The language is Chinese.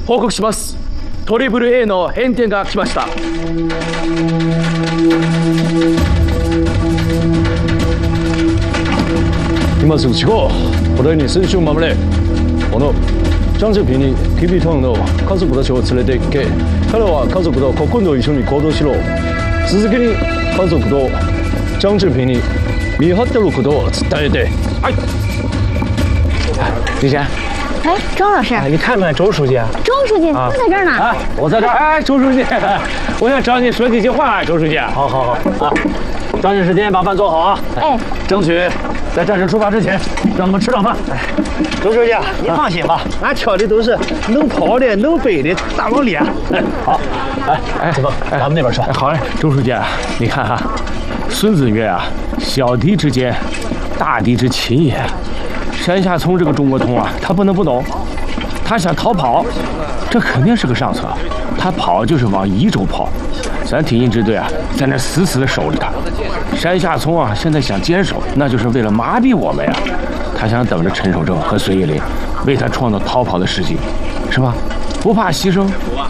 報告します。トリプル A の返点が来ました。 今すぐ地方、お題に選手を守れ。この張志平にキビトンの家族たちを連れて行け。彼は家族と今度一緒に行動しろ。続けに家族と張志平に見張ってることを伝えて。 はい。 李贤， 哎，周老师， 你看看周书记。 周书记他在这儿呢。 啊，我在这儿。哎，周书记，我想找你说几句话。周书记，好啊，抓紧时间把饭做好啊。 哎， 争取在战士出发之前让我们吃上饭。周书记，你放心吧，俺挑的都是能跑的、能背的大老脸。好，子枫，咱们那边吃。 好嘞，周书记，你看哈，孙子曰啊，小敌之坚，大敌之擒也。山下聪这个中国通啊，他不能不懂。他想逃跑，这肯定是个上策。他跑就是往宜州跑，咱挺进支队啊，在那死死的守着他。山下聪啊，现在想坚守，那就是为了麻痹我们呀。他想等着陈守正和隋叶林，为他创造逃跑的时机，是吧？不怕牺牲，